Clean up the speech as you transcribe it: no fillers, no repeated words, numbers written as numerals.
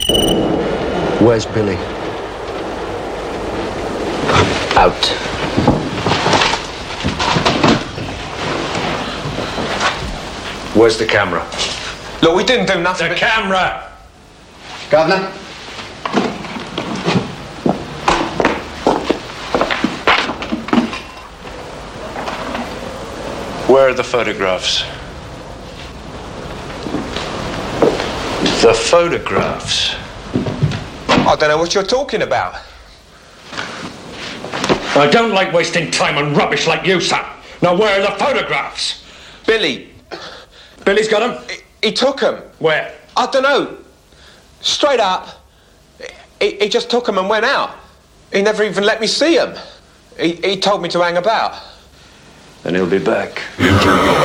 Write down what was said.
Where's Billy? Out. Where's the camera? Look, we didn't do nothing. The camera! Governor? Where are the photographs? The photographs? I don't know what you're talking about. I don't like wasting time on rubbish like you, son. Now, where are the photographs? Billy. Billy's got them? He took them. Where? I don't know. Straight up. He just took them and went out. He never even let me see them. He told me to hang about. And he'll be back.